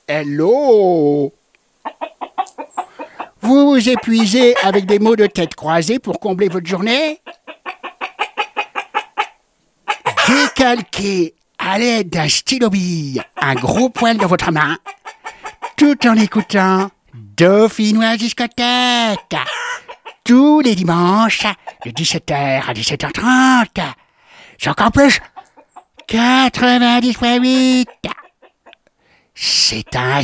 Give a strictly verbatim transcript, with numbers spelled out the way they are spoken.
Hello! Vous vous épuisez avec des mots de tête croisés pour combler votre journée? Décalquez à l'aide d'un stylo-bille un gros poil dans votre main, tout en écoutant Dauphinois Discothèque, tous les dimanches de dix-sept heures à dix-sept heures trente. C'est encore plus, quatre-vingt-dix virgule huit. C'est un